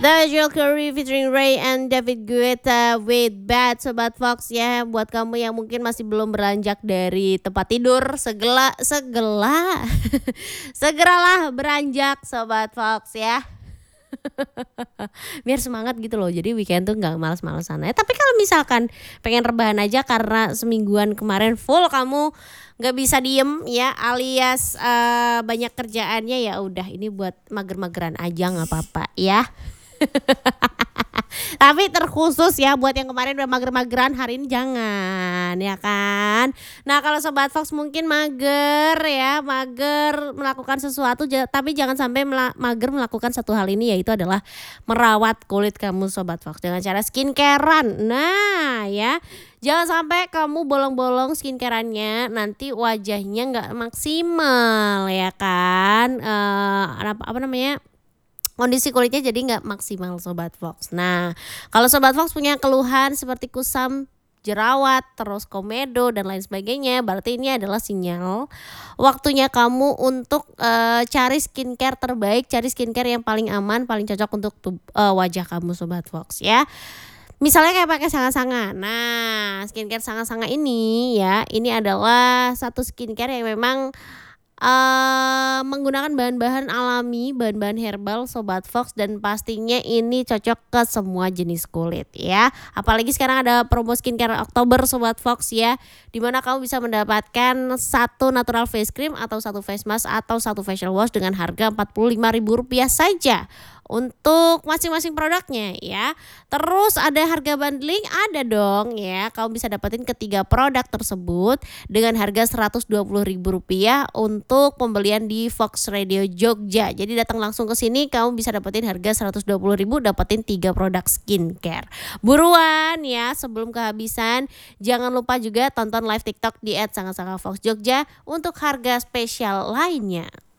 The Joel Curry featuring Ray and David Guetta with Bad. Sobat Fox ya, buat kamu yang mungkin masih belum beranjak dari tempat tidur, segeralah beranjak Sobat Fox ya. Biar semangat gitu loh, jadi weekend tuh nggak malas-malasan ya. Tapi kalau misalkan pengen rebahan aja karena semingguan kemarin full kamu nggak bisa diem ya, alias banyak kerjaannya, ya udah ini buat mager-mageran aja nggak apa-apa ya. Tapi terkhusus ya buat yang kemarin udah mager-mageran, hari ini jangan ya kan. Nah kalau Sobat Fox mungkin mager ya, mager melakukan sesuatu, tapi jangan sampai mager melakukan satu hal ini, yaitu adalah merawat kulit kamu Sobat Fox dengan cara skincarean. Nah ya, jangan sampai kamu bolong-bolong skincareannya, nanti wajahnya nggak maksimal ya kan. Apa namanya, kondisi kulitnya jadi nggak maksimal Sobat Fox. Nah kalau Sobat Fox punya keluhan seperti kusam, jerawat, terus komedo dan lain sebagainya, berarti ini adalah sinyal waktunya kamu untuk cari skincare terbaik, cari skincare yang paling aman, paling cocok untuk wajah kamu Sobat Fox ya. Misalnya kayak pakai sanga-sanga. Nah skincare sanga-sanga ini ya, ini adalah satu skincare yang memang menggunakan bahan-bahan alami, bahan-bahan herbal Sobat Fox, dan pastinya ini cocok ke semua jenis kulit ya. Apalagi sekarang ada promo skincare Oktober Sobat Fox ya, dimana kamu bisa mendapatkan satu natural face cream atau satu face mask atau satu facial wash dengan harga Rp45.000 saja untuk masing-masing produknya ya. Terus ada harga bundling, ada dong ya. Kamu bisa dapetin ketiga produk tersebut dengan harga Rp120.000 untuk pembelian di Fox Radio Jogja. Jadi datang langsung ke sini, kamu bisa dapetin harga Rp120.000, dapetin 3 produk skincare. Buruan ya sebelum kehabisan. Jangan lupa juga tonton live TikTok di @sangasanga Fox Jogja untuk harga spesial lainnya.